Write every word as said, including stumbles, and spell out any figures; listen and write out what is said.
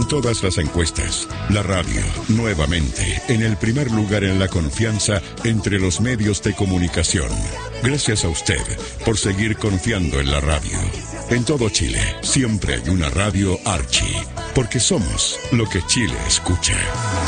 en todas las encuestas. La radio, nuevamente, en el primer lugar en la confianza entre los medios de comunicación. Gracias a usted por seguir confiando en la radio. En todo Chile, siempre hay una radio Archie, porque somos lo que Chile escucha.